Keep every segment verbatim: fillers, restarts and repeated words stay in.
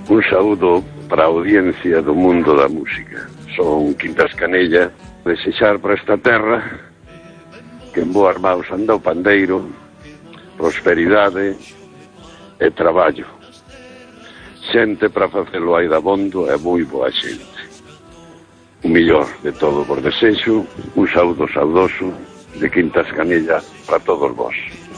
Un saúdo para a audiencia do mundo da música. Son Quintas Canella, desexar para esta terra que en boas maus anda o pandeiro, prosperidade e traballo. Xente para facelo aí da bondo e moi boa xente. O millor de todo por desexo, un saúdo saudoso de Quintas Canella para todos vós.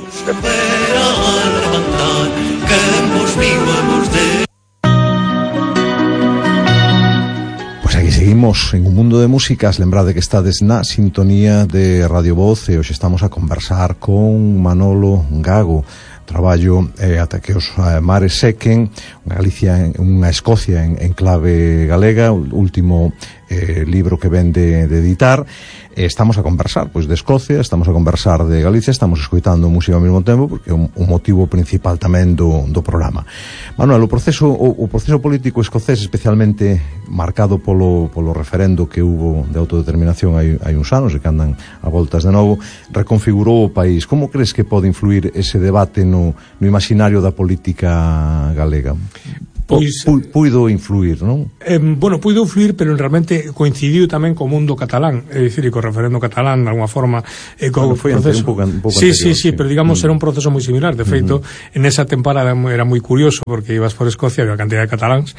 Pois aquí seguimos en un mundo de músicas. Lembrade que estades na sintonía de Radio Voz e hoxe estamos a conversar con Manolo Gago. Traballo eh, ata que os eh, mares sequen, unha Galicia, unha Escocia en, en clave galega, o último eh, libro que ven de, de editar. Eh, estamos a conversar pois de Escocia, estamos a conversar de Galicia, estamos escoitando música ao mesmo tempo, porque é un, un motivo principal tamén do, do programa. Manuel, o proceso, o, o proceso político escocés, especialmente marcado polo, polo referendo que hubo de autodeterminación hai, hai uns anos, e que andan a voltas de novo, reconfigurou o país. Como crees que pode influir ese debate no, no imaginario da política galega? Pois, Pu, puido influir, non? Eh, bueno, puido influir, pero realmente coincidiu tamén co mundo catalán, é dicir, co referendo catalán, de alguma forma, eh, co bueno, foi proceso. Un pouco, un pouco sí, anterior, sí, sí, sí, pero digamos mm. era un proceso moi similar. De feito, mm-hmm. en esa temporada era moi curioso, porque ibas por Escocia e a cantidad de cataláns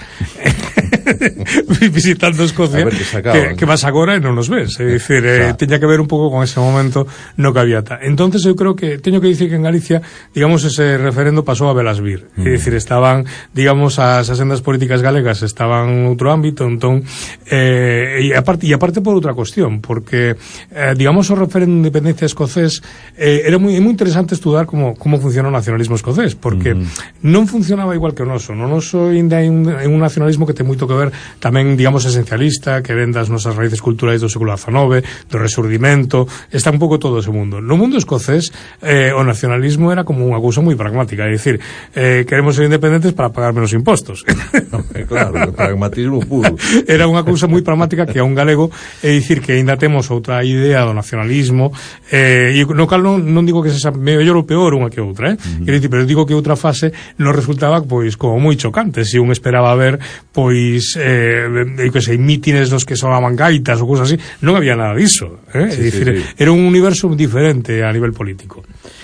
visitando Escocia, que, que, que vas agora e non nos ves. É dicir, eh, teña que ver un pouco con ese momento no que había ta. Entonces eu creo que, teño que dicir que en Galicia, digamos, ese referendo pasou a velas vir. Mm. É dicir, estaban, digamos, as asendas políticas galegas estaban en outro ámbito, entón eh, e aparte e aparte por outra cuestión, porque eh, digamos o referendo de independencia escocés eh, era moi, moi interesante estudar como, como funciona o nacionalismo escocés, porque uh-huh. non funcionaba igual que o noso. No noso ainda hai un, un nacionalismo que ten moito que ver tamén, digamos, esencialista, que ven das nosas raíces culturais do século diecinueve, do resurdimento, está un pouco todo ese mundo. No mundo escocés eh, o nacionalismo era como unha cousa moi pragmática, é dicir, eh, queremos ser independentes para pagar menos impostos. Claro, o pragmatismo puro. Era unha cousa moi pragmática que a un galego é dicir que aínda temos outra idea do nacionalismo, eh, e no cal non, non digo que sexa mellor ou peor unha que outra, eh? Uh-huh. Quero dicir, pero digo que outra fase non resultaba pois como moi chocante, se un esperaba ver pois eh, que sei, mítines nos que sonaban gaitas ou cousas así, non había nada diso, eh? Sí, é dicir, sí, sí. Era un universo diferente a nivel político.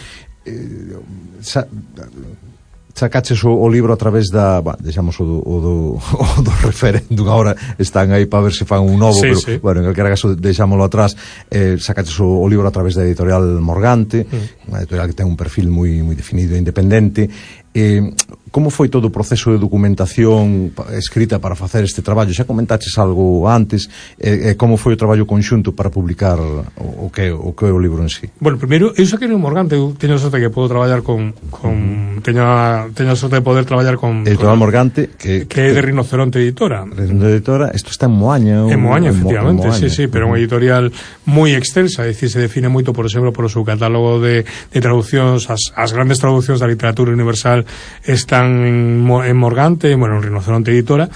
Eh, sa sacaches o, o libro a través da, bah, deixamos o do, o do, o do referéndum, agora están aí para ver se fan un novo, sí, pero, sí. bueno, en calquera caso deixámoslo atrás. Eh, sacaches o, o libro a través da editorial Morgante, mm. unha editorial que ten un perfil moi, moi definido e independente. Eh, como foi todo o proceso de documentación escrita para facer este traballo? Xa comentaches algo antes, eh, eh, como foi o traballo conxunto para publicar o, o, que, o que é o libro en sí? Bueno, primeiro, eu saquei no Morgante, eu teño a sorte que podo traballar con, con uh-huh. teño, a, teño a sorte de poder traballar con Editorial con, Morgante, que, que é de Rinoceronte Editora. Rinoceronte Editora, isto está en Moaña. En Moaña, efectivamente, en Moaña. sí, sí, pero uh-huh. unha editorial moi extensa, é dicir, se define moito, por exemplo, por o seu catálogo de, de traduccións, as, as grandes traducións da literatura universal están en, en Morgante, bueno, en Rinoceronte Editora,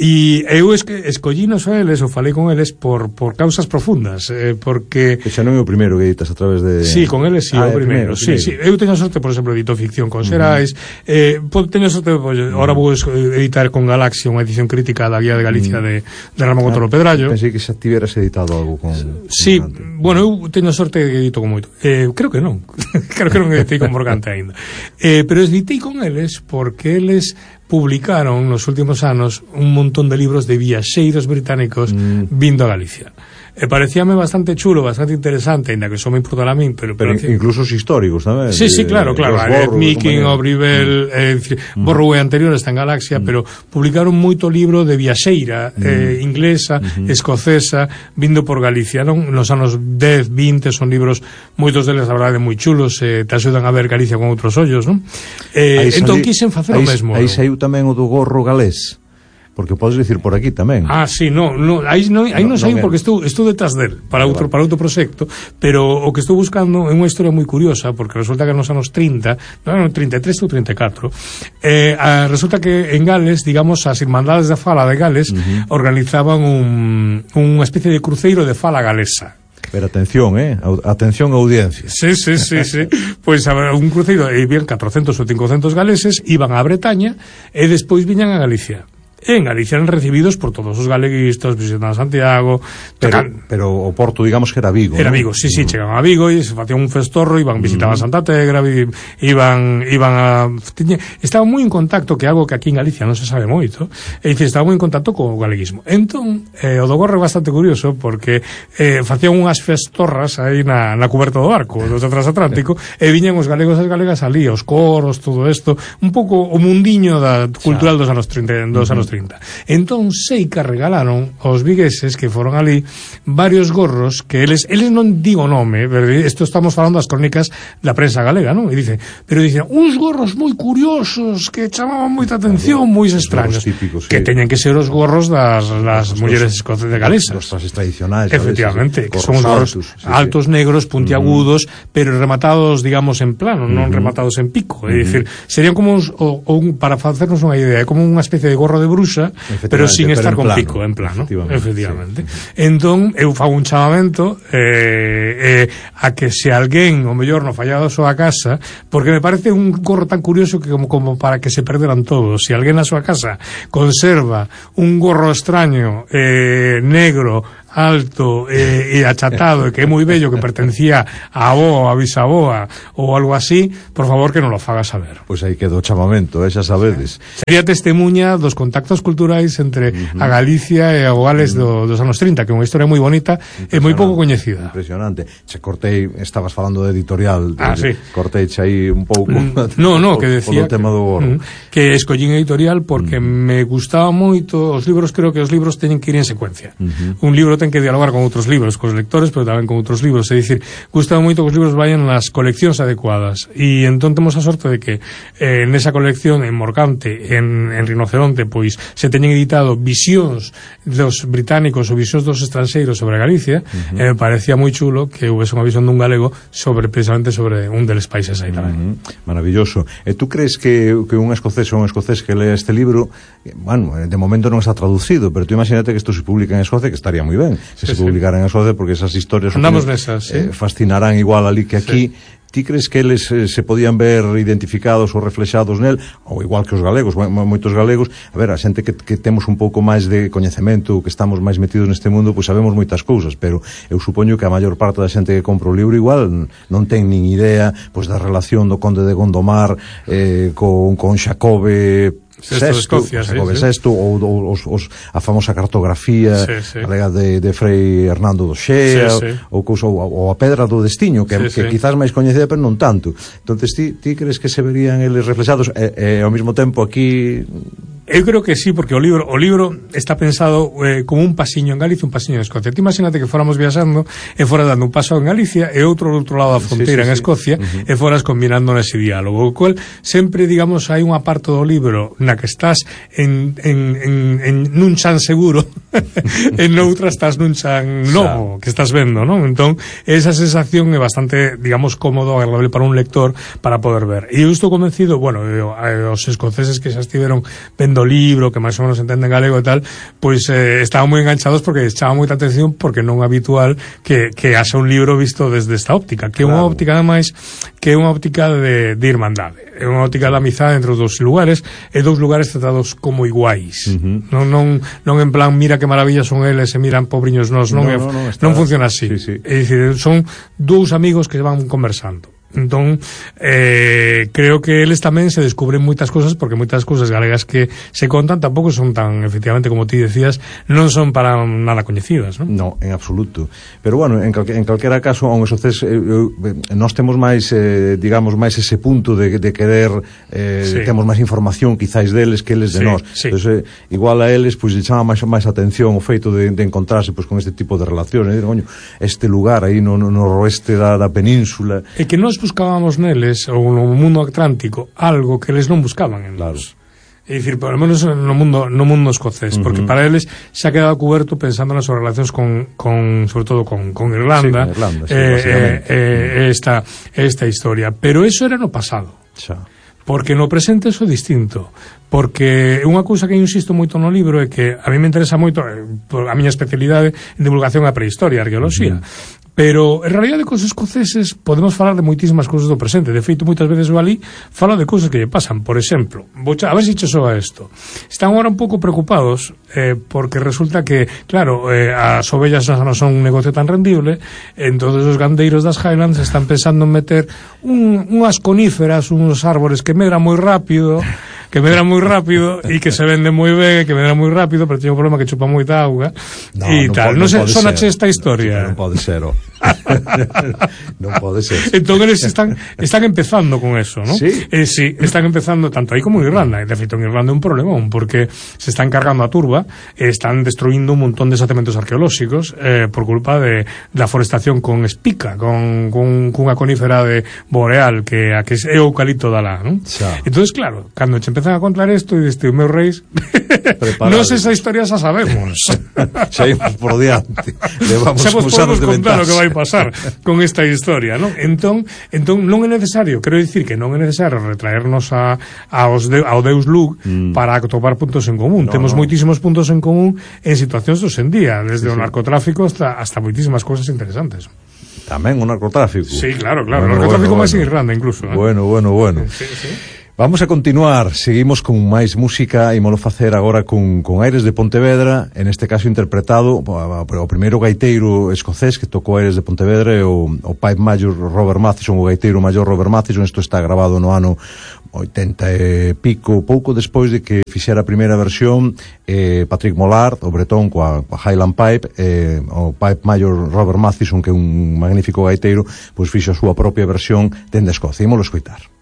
e eu es que escollinos a eles, ou falei con eles por, por causas profundas, eh, porque... Que xa non é o primeiro que editas a través de... Sí, con eles sí, ah, o primeiro, primeiro, sí, sí. Eu teño a sorte, por exemplo, edito ficción con Xerais, uh-huh. eh, teño a sorte, pues, uh-huh. ahora vou editar con Galaxia unha edición crítica da Guía de Galicia uh-huh. de, de Ramón Otero Pedrallo. Pensei que xa tiveras editado algo con... Sí, con bueno, eu teño a sorte que edito con moito. Eh, creo que non, creo que non editei con Morgante ainda. Eh, pero editei con eles porque eles publicaron nos últimos anos un montón de libros de viaxeiros británicos mm. vindo a Galicia. E parecíame bastante chulo, bastante interesante, ainda que só me importara a min, pero, pero, pero incluso os históricos tamén. Sí, sí, claro, claro, Ed Meeking, Obrivel, mm. eh, mm. Borrow e anterior está en Galaxia, mm. pero publicaron moito libro de viaxeira mm. eh, inglesa, mm-hmm. escocesa, vindo por Galicia, non? Nos anos dez, vinte son libros, moitos deles a verdade moi chulos, eh, te axudan a ver Galicia con outros ollos, non? Eh, entón quixen facer o mesmo. Aí saiu tamén o do gorro galés. Porque podes dicir por aquí tamén. Ah, sí, no, no aí non, aí non, non sei porque estou estou detrás del para outro para outro proxecto, pero o que estou buscando é unha historia moi curiosa, porque resulta que nos anos trinta, non, trinta e tres ou trinta e catro, eh, a, resulta que en Gales, digamos, as Irmandades da Fala de Gales uh-huh. organizaban un unha especie de cruceiro de fala galesa. Pero atención, eh? Atención a audiencia. Sí, sí, sí, sí. Pois pues, un cruceiro, e bien catrocentos ou quinhentos galeses iban a Bretaña e despois viñan a Galicia. en Galicia eran recibidos por todos os galeguistas, visitaban Santiago, pero, tocan... pero o Porto, digamos que era Vigo, era ¿no? Vigo, sí, sí, uh-huh. chegaban a Vigo e se facían un festorro, iban, visitaban uh-huh. Santa Tegra, iban, iban a... Tiña, estaban moi en contacto, que é algo que aquí en Galicia non se sabe moito, e dicir, estaban moi en contacto co galeguismo. Entón, eh, o do Gorro é bastante curioso, porque eh, facían unhas festorras aí na, na cuberta do barco, do transatlántico, e viñan os galegos e as galegas ali, os coros, todo isto, un pouco o mundiño da cultural dos anos trinta, dos anos trinta. Entón, sei que regalaron aos vigueses que foron ali varios gorros que eles, eles non digo nome, isto estamos falando das crónicas da prensa galega, non? E dice, pero dicen, uns gorros moi curiosos que chamaban moita atención, moi extraños, típicos, sí. Que teñen que ser os gorros das, das mulleres escocesas galesas. Os trajes tradicionais. Efectivamente, que son gorros altos, sí, altos sí. negros, puntiagudos, uh-huh. pero rematados, digamos, en plano, uh-huh. non rematados en pico. Uh-huh. É dicir, serían como uns, o, o un, para facernos unha idea, como unha especie de gorro de bruxa, pero sin estar pero con plano, pico, en plano. Efectivamente. Efectivamente. Sí. Entón, eu fago un chamamento eh, eh, a que se alguén, o mellor, no fallado a súa casa, porque me parece un gorro tan curioso que como, como para que se perderan todos. Se alguén na súa casa conserva un gorro extraño, eh, negro, alto eh, e achatado, e que é moi bello, que pertencía a aboa, a bisaboa ou algo así, por favor que non lo faga saber. Pois aí quedou o chamamento, eh, xa sabedes. Sería testemunha dos contactos culturais entre uh-huh. a Galicia e o Gales uh-huh. do, dos anos trinta, que é unha historia moi bonita e moi pouco coñecida. Impresionante. Che cortei, estabas falando de editorial, ah, de, sí. cortei che aí un pouco. No, no, que decía que, tema do gorro. que escollín editorial porque uh-huh. me gustaba moito os libros, creo que os libros teñen que ir en secuencia. Uh-huh. Un libro ten que dialogar con outros libros, cos lectores, pero tamén con outros libros, é dicir, gustaba moito que os libros vayan nas coleccións adecuadas, e entón temos a sorte de que eh, nesa colección, en Morcante, en, en Rinoceronte, pois se teñen editado visións dos británicos ou visións dos estranxeiros sobre Galicia, uh-huh. e me parecía moi chulo que houvese unha visión dun galego sobre, precisamente sobre un deles países aí tamén. Uh-huh. Maravilloso. E tú crees que, que un escocés ou un escocés que lea este libro, bueno, de momento non está traducido, pero tú imagínate que isto se publica en Escocia, que estaría moi ben, se sí, se publicara sí. en Escocia, porque esas historias andamos nesas, eh, sí. fascinarán igual ali que aquí. Sí. Ti crees que eles eh, se podían ver identificados ou reflexados nel, ou igual que os galegos, moitos galegos, a ver, a xente que, que temos un pouco máis de coñecemento, que estamos máis metidos neste mundo, pois sabemos moitas cousas, pero eu supoño que a maior parte da xente que compra o libro igual non ten nin idea pois da relación do conde de Gondomar eh, con, con Xacobe Sexto, Escocia, sí, sí. Sexto, ou, ou os, os, a famosa cartografía sí, sí. de, de Frei Hernando do Xea, sí, sí. ou, ou, ou a Pedra do Destiño, que, sí, que sí. quizás máis coñecida, pero non tanto. Entonces ti, ti crees que se verían eles reflexados e, e ao mesmo tempo aquí... Eu creo que sí, porque o libro o libro está pensado eh, como un pasiño en Galicia, un pasiño en Escocia. Ti imagínate que fóramos viaxando e fora dando un paso en Galicia e outro do outro lado da fronteira sí, sí, en Escocia sí. uh-huh. e foras combinando nese diálogo, o cual sempre, digamos, hai unha parte do libro na que estás en, en, en, en nun chan seguro e noutra estás nun chan novo que estás vendo, non? Entón, esa sensación é bastante, digamos, cómodo, agradable para un lector para poder ver. E eu estou convencido, bueno, os escoceses que xa estiveron vendo o libro, que máis ou menos entenden galego e tal, pois eh, estaban moi enganchados porque chama moita atención, porque non é habitual que, que haxa un libro visto desde esta óptica, que é unha óptica ademais que é unha óptica de, de irmandade, é unha óptica de amizade entre os dous lugares, e dous lugares tratados como iguais, uh-huh. non, non, non en plan mira que maravilla son eles e miran pobriños nos, non, no, é, no, no, está... non funciona así, sí, sí. É dicir, son dous amigos que van conversando. Entón, eh, creo que eles tamén se descubren moitas cousas, porque moitas cousas galegas que se contan tampouco son tan, efectivamente, como ti decías, non son para nada coñecidas, non? No, en absoluto. Pero bueno, en, calque, en calquera caso, aun esos eh, nós temos máis, eh, digamos, máis ese punto de, de querer eh, sí. temos máis información quizáis deles que eles de sí, nós. Sí. Entón, eh, igual a eles, pois, pues, chama máis, máis atención o feito de, de encontrarse pois, pues, con este tipo de relacións, eh, coño, este lugar aí no, no, no oeste da, da península. E que nós buscábamos neles, ou no mundo atlántico, algo que eles non buscaban en claro. nós. É dicir, por lo menos no mundo no mundo escocés, uh-huh. porque para eles se ha quedado cuberto pensando nas súas relacións con, con sobre todo con, con Irlanda, sí, con Irlanda sí, eh, eh, eh, esta, esta historia. Pero eso era no pasado. Xa. Porque no presente eso é distinto. Porque unha cousa que eu insisto moito no libro é que a mí me interesa moito, a miña especialidade en divulgación a prehistoria, a arqueoloxía. Uh-huh. pero en realidad de cos escoceses podemos falar de moitísimas cousas do presente. De feito, moitas veces o ali fala de cousas que lle pasan. Por exemplo, vou a ver se che soa isto. Están agora un pouco preocupados eh, porque resulta que, claro, eh, as ovellas non son un negocio tan rendible, entonces os gandeiros das Highlands están pensando en meter un, unhas coníferas, uns árbores que medran moi rápido, que medran moi rápido e que se venden moi ben, que medran moi rápido, pero teñen un problema que chupa moita auga e tal. Non sei, sonache esta historia. Non pode ser, oh. Non pode ser. Entón eles están están empezando con eso, ¿no? Sí. Eh, sí, están empezando tanto aí como en Irlanda. De feito, en Irlanda é un problemón porque se están cargando a turba, eh, están destruindo un montón de xacementos arqueolóxicos eh, por culpa de da forestación con espica, con, con cunha conífera de boreal que a que é o eucalipto da lá, ¿no? Xa. Entonces, claro, cando che empezan a contar isto e diste, meus reis, non sei esa historia xa sabemos. Xa ímos por diante. Levamos xa vos uns anos podemos de contar o que ventaxa. vai pasar con esta historia, ¿no? Entón, entón non é necesario, quero dicir que non é necesario retraernos a, aos de, ao Deus Lug mm. para atopar puntos en común. No, Temos no. moitísimos puntos en común en situacións dos en día, desde sí, o narcotráfico hasta, hasta moitísimas cousas interesantes. Tamén o narcotráfico. Sí, claro, claro. Bueno, o narcotráfico bueno, máis bueno. en Irlanda, incluso. ¿eh? Bueno, bueno, bueno. Sí, sí. Vamos a continuar, seguimos con máis música e molo facer agora con, con Aires de Pontevedra, en este caso interpretado o primeiro gaiteiro escocés que tocou Aires de Pontevedra e o, o Pipe Major Robert Mathieson, o gaiteiro maior Robert Mathieson. Isto está grabado no ano oitenta e pico, pouco despois de que fixera a primeira versión eh, Patrick Mollard, o bretón coa, coa Highland Pipe, eh, o Pipe Major Robert Mathieson, que é un magnífico gaiteiro, pois fixo a súa propia versión dende Escocia. Ímolo escoitar.